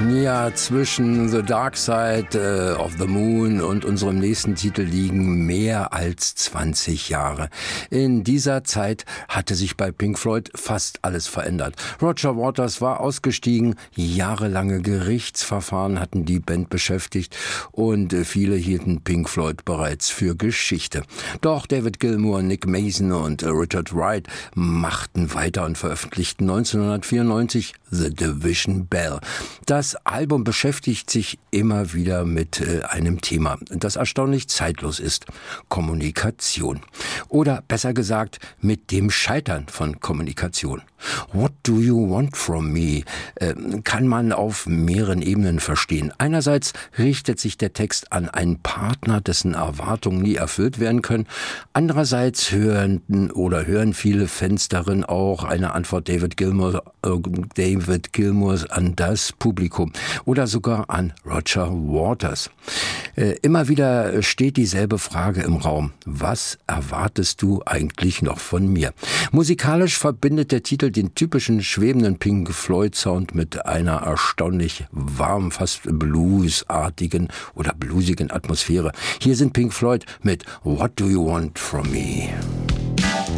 Ja, zwischen The Dark Side of the Moon und unserem nächsten Titel liegen mehr als 20 Jahre. In dieser Zeit hatte sich bei Pink Floyd fast alles verändert. Roger Waters war ausgestiegen, jahrelange Gerichtsverfahren hatten die Band beschäftigt und viele hielten Pink Floyd bereits für Geschichte. Doch David Gilmour, Nick Mason und Richard Wright machten weiter und veröffentlichten 1994 The Division Bell. Das Album beschäftigt sich immer wieder mit einem Thema, das erstaunlich zeitlos ist: Kommunikation. Oder besser gesagt, mit dem Scheitern von Kommunikation. What do you want from me? Kann man auf mehreren Ebenen verstehen. Einerseits richtet sich der Text an einen Partner, dessen Erwartungen nie erfüllt werden können. Andererseits hören viele Fans darin auch eine Antwort David Gilmours an das Publikum oder sogar an Roger Waters. Immer wieder steht dieselbe Frage im Raum: Was erwartest du eigentlich noch von mir? Musikalisch verbindet der Titel den typischen schwebenden Pink Floyd Sound mit einer erstaunlich warmen, fast bluesartigen oder bluesigen Atmosphäre. Hier sind Pink Floyd mit What Do You Want From Me?